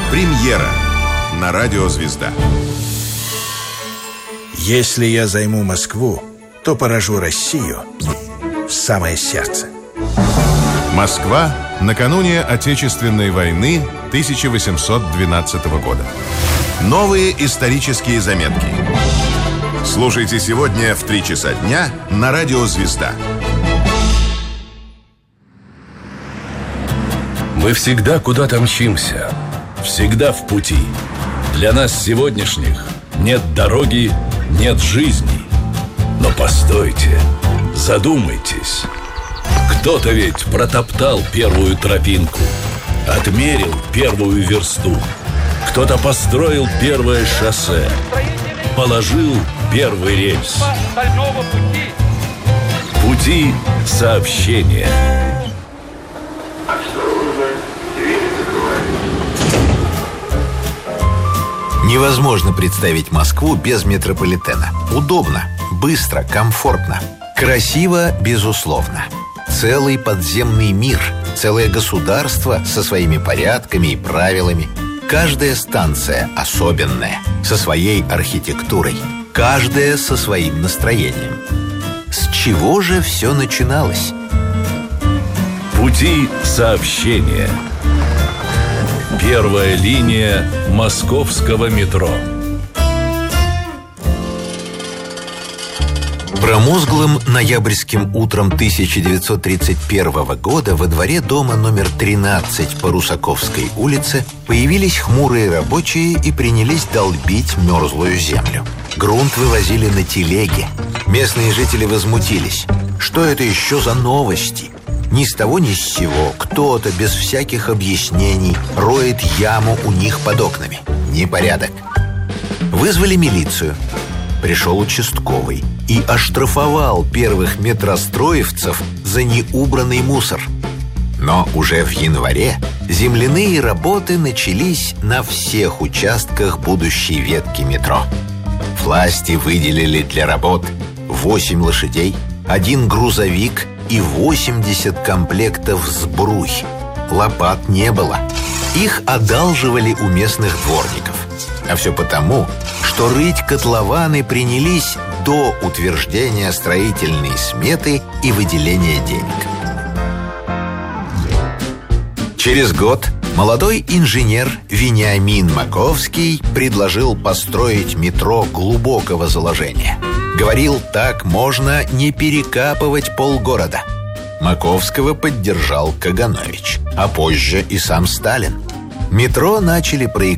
Премьера на радио «Звезда». Если я займу Москву, то поражу Россию в самое сердце. Москва накануне Отечественной войны 1812 года. Новые исторические заметки. Слушайте сегодня в 3 часа дня на радио «Звезда». Мы всегда куда-то мчимся, всегда в пути. Для нас сегодняшних нет дороги, нет жизни. Но постойте, задумайтесь. Кто-то ведь протоптал первую тропинку, отмерил первую версту. Кто-то построил первое шоссе, положил первый рельс. Пути сообщения. Невозможно представить Москву без метрополитена. Удобно, быстро, комфортно. Красиво, безусловно. Целый подземный мир, целое государство со своими порядками и правилами. Каждая станция особенная, со своей архитектурой. Каждая со своим настроением. С чего же все начиналось? Пути сообщения. Первая линия московского метро. Промозглым ноябрьским утром 1931 года во дворе дома номер 13 по Русаковской улице появились хмурые рабочие и принялись долбить мерзлую землю. Грунт вывозили на телеге. Местные жители возмутились. Что это еще за новости? Ни с того ни с сего кто-то без всяких объяснений роет яму у них под окнами. Непорядок. Вызвали милицию. Пришел участковый и оштрафовал первых метростроевцев за неубранный мусор. Но уже в январе земляные работы начались на всех участках будущей ветки метро. Власти выделили для работ 8 лошадей, 1 грузовик и 80 комплектов сбруй. Лопат не было. Их одалживали у местных дворников. А все потому, что рыть котлованы принялись до утверждения строительной сметы и выделения денег. Через год молодой инженер Вениамин Маковский предложил построить метро глубокого заложения. Говорил, так можно не перекапывать полгорода. Маковского поддержал Каганович, а позже и сам Сталин. Метро начали проектировать